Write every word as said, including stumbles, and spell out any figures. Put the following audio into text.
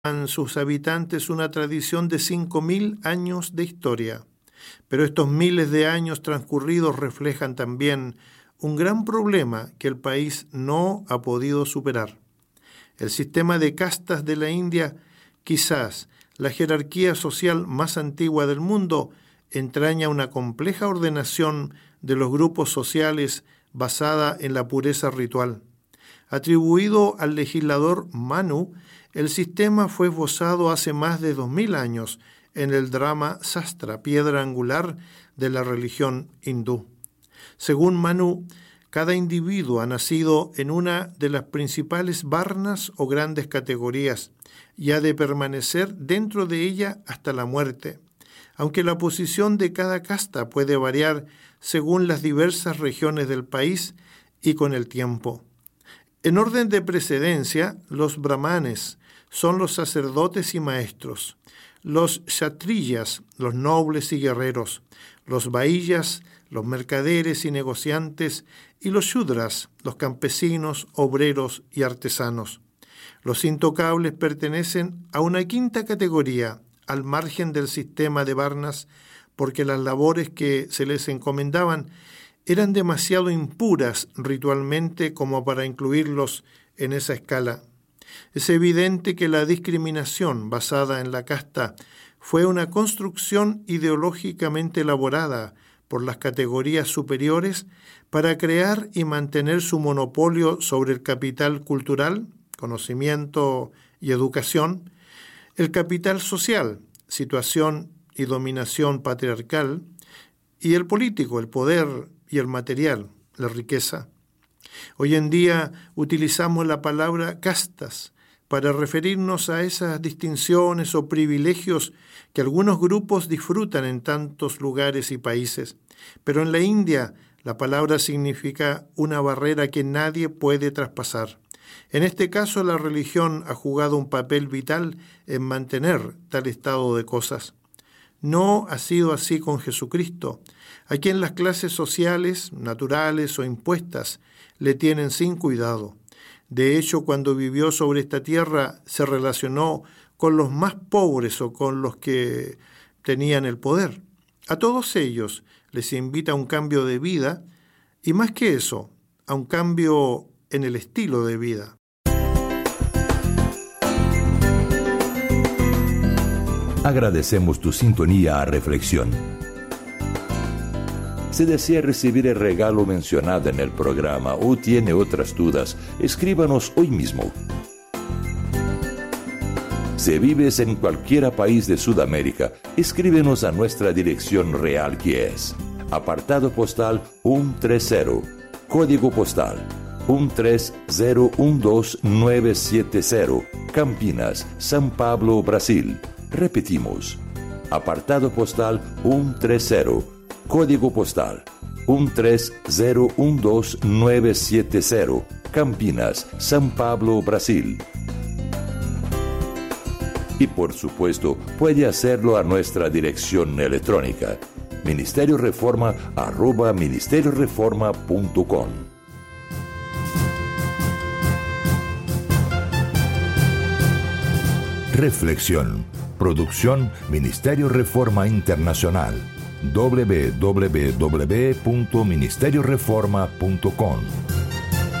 sus habitantes una tradición de cinco mil años de historia. Pero estos miles de años transcurridos reflejan también un gran problema que el país no ha podido superar. El sistema de castas de la India, quizás la jerarquía social más antigua del mundo, entraña una compleja ordenación de los grupos sociales basada en la pureza ritual. Atribuido al legislador Manu, el sistema fue esbozado hace más de dos mil años en el drama Sastra, piedra angular de la religión hindú. Según Manu, cada individuo ha nacido en una de las principales varnas o grandes categorías y ha de permanecer dentro de ella hasta la muerte, aunque la posición de cada casta puede variar según las diversas regiones del país y con el tiempo. En orden de precedencia, los brahmanes son los sacerdotes y maestros, los kshatriyas, los nobles y guerreros, los vaiyas, los mercaderes y negociantes, y los shudras, los campesinos, obreros y artesanos. Los intocables pertenecen a una quinta categoría, al margen del sistema de varnas, porque las labores que se les encomendaban eran demasiado impuras ritualmente como para incluirlos en esa escala. Es evidente que la discriminación basada en la casta fue una construcción ideológicamente elaborada por las categorías superiores para crear y mantener su monopolio sobre el capital cultural, conocimiento y educación, el capital social, situación y dominación patriarcal, y el político, el poder y el material, la riqueza. Hoy en día utilizamos la palabra castas para referirnos a esas distinciones o privilegios que algunos grupos disfrutan en tantos lugares y países. Pero en la India la palabra significa una barrera que nadie puede traspasar. En este caso, la religión ha jugado un papel vital en mantener tal estado de cosas. No ha sido así con Jesucristo, a quien las clases sociales, naturales o impuestas, le tienen sin cuidado. De hecho, cuando vivió sobre esta tierra, se relacionó con los más pobres o con los que tenían el poder. A todos ellos les invita a un cambio de vida y, más que eso, a un cambio en el estilo de vida. Agradecemos tu sintonía a Reflexión. Si desea recibir el regalo mencionado en el programa o tiene otras dudas, escríbanos hoy mismo. Si vives en cualquier país de Sudamérica, escríbenos a nuestra dirección real, que es apartado postal ciento treinta, código postal uno tres cero uno dos nueve siete cero, Campinas, São Paulo, Brasil. Repetimos, apartado postal ciento treinta, código postal uno tres cero uno dos nueve siete cero, Campinas, São Paulo, Brasil. Y por supuesto, puede hacerlo a nuestra dirección electrónica, ministerio reforma arroba ministerio reforma punto com. Reflexión. Producción Ministerio Reforma Internacional. doble u doble u doble u punto ministerio reforma punto com